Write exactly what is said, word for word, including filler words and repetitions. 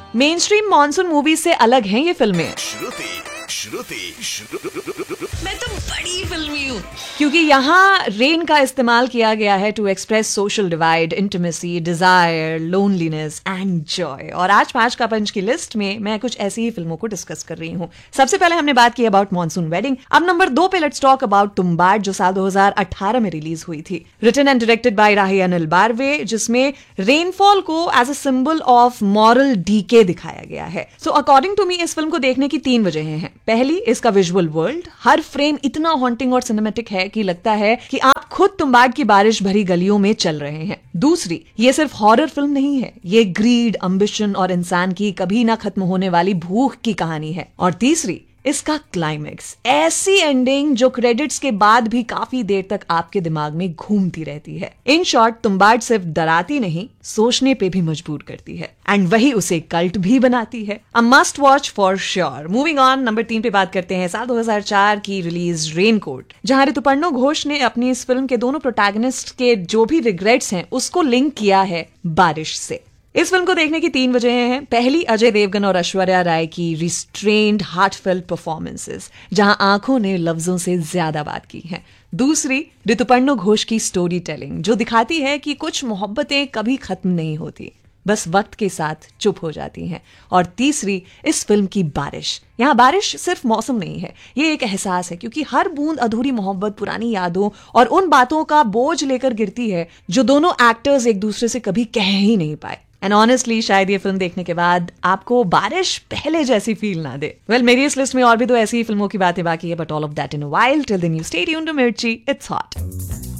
Main stream monsoon movies से अलग हैं ये फिल्में, श्रुति श्रुति श्रुति मैं तो बड़ी फिल्मी हूँ, क्योंकि यहाँ रेन का इस्तेमाल किया गया है to express social divide, intimacy, Dzire, loneliness and Joy. और आज पांच का पंच की लिस्ट में मैं कुछ ऐसी ही फिल्मों को डिस्कस कर रही हूँ। सबसे पहले हमने बात की अबाउट मॉनसून वेडिंग। अब नंबर दो पे लेट्स टॉक अबाउट तुम्बाड, जो साल दो हज़ार अठारह में रिलीज हुई थी। रिटन एंड डायरेक्टेड बाय राही अनिल बारवे, जिसमें रेनफॉल को as a symbol of moral DK दिखाया गया है। सो अकॉर्डिंग टू मी इस फिल्म को देखने की तीन वजह हैं। पहली, इसका विजुअल वर्ल्ड, हर फ्रेम इतना हॉन्टिंग और सिनेमैटिक है कि लगता है कि आप खुद तुम्बाड की बारिश भरी गलियों में चल रहे हैं। दूसरी, ये सिर्फ हॉरर फिल्म नहीं है, ये ग्रीड, अम्बिशन और इंसान की कभी ना खत्म होने वाली भूख की कहानी है। और तीसरी, इसका क्लाइमेक्स, ऐसी एंडिंग जो क्रेडिट्स के बाद भी काफी देर तक आपके दिमाग में घूमती रहती है। इन शॉर्ट, तुम्बाड सिर्फ डराती नहीं, सोचने पे भी मजबूर करती है, एंड वही उसे कल्ट भी बनाती है। A must watch for sure. Moving on, number तीन पे बात करते हैं साल दो हज़ार चार की रिलीज रेनकोट, जहां ऋतुपर्णो घोष ने अपनी इस फिल्म के दोनों प्रोटैगनिस्ट के जो भी रिग्रेट्स हैं उसको लिंक किया है बारिश से। इस फिल्म को देखने की तीन वजह हैं। पहली, अजय देवगन और ऐश्वर्या राय की रिस्ट्रेन्ड हार्टफेल्ट परफॉर्मेंसेस, जहां आंखों ने लफ्जों से ज्यादा बात की है। दूसरी, ऋतुपर्णो घोष की स्टोरी टेलिंग, जो दिखाती है कि कुछ मोहब्बतें कभी खत्म नहीं होती, बस वक्त के साथ चुप हो जाती हैं। और तीसरी, इस फिल्म की बारिश। यहाँ बारिश सिर्फ मौसम नहीं है, ये एक एहसास है, क्योंकि हर बूंद अधूरी मोहब्बत, पुरानी यादों और उन बातों का बोझ लेकर गिरती है जो दोनों एक्टर्स एक दूसरे से कभी कह ही नहीं पाए। एंड ऑनेस्टली शायद ये फिल्म देखने के बाद आपको बारिश पहले जैसी फील ना दे। वेल well, मेरी इस लिस्ट में और भी दो ऐसी फिल्मों की बातें बाकी है, but all of that in a while. Till then you stay tuned to मिर्ची, इट्स हॉट।